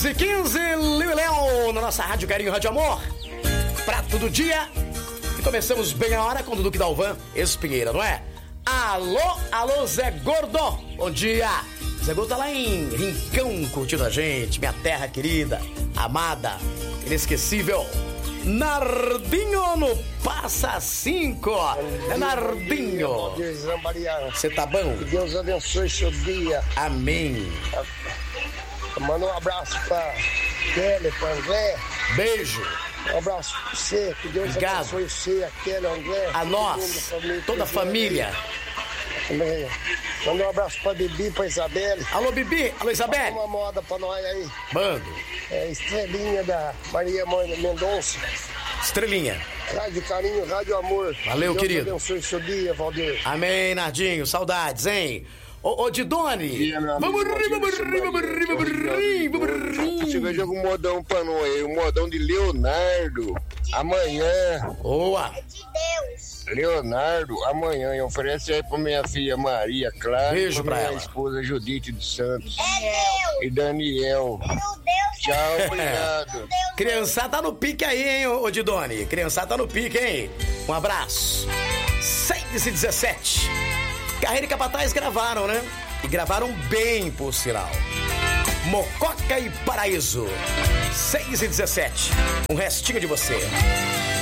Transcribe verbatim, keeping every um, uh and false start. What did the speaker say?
seis e quinze, Liu e Léo, na nossa Rádio Carinho, Rádio Amor. Prato do dia. E começamos bem a hora com o Duque Dalvan, Espinheira, não é? Alô, alô, Zé Gordo. Bom dia. Zé Gordo tá lá em Rincão curtindo a gente, minha terra querida, amada, inesquecível. Nardinho no Passa Cinco. É Nardinho. Você tá bom? Que Deus abençoe seu dia. Amém. Manda um abraço pra Kelly, pra André. Beijo. Um abraço pra você. Que Deus Obrigado. abençoe você, a Kelly, a André. A nós, toda a família. Também. Manda um abraço pra Bibi, pra Isabelle. Alô, Bibi. Alô, Isabelle. Uma moda pra nós aí. Mando. É Estrelinha da Maria Mendonça. Estrelinha. Rádio Carinho, Rádio Amor. Valeu, Deus querido. Deus abençoe seu dia, Valdir. Amém, Nardinho. Saudades, hein? Ô, ô Didone. Dia, Vamos rir, vamos rir, vamos rir, vamos rir, vamos rir. Chega joga um modão pra nós aí, um modão de Leonardo. Amanhã. Boa. De Deus. Leonardo, amanhã. E oferece aí pra minha filha Maria Clara. Beijo e pra pra minha ela. esposa Judite dos Santos. É Deus. E Daniel. Meu Deus. Tchau, obrigado. Criançada tá no pique aí, hein, ô Didone. Criançada tá no pique, hein? Um abraço. seis e dezessete. Carreira e Capataz gravaram, né? E gravaram bem, por sinal. Mococa e Paraíso. seis e dezessete. Um restinho de você.